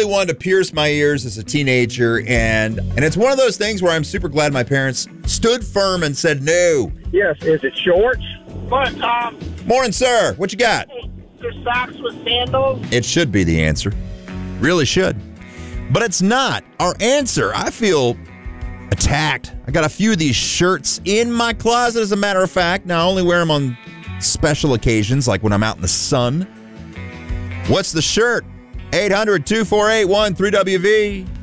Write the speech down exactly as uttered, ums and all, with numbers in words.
wanted to pierce my ears as a teenager, and and it's one of those things where I'm super glad my parents stood firm and said no. Yes, is it shorts? What, Tom? Morning, sir. What you got? Your socks with sandals? It should be the answer. Really should. But it's not. Our answer, I feel attacked. I got a few of these shirts in my closet, as a matter of fact. Now, I only wear them on special occasions, like when I'm out in the sun. What's the shirt? eight hundred, two four eight, one three W V.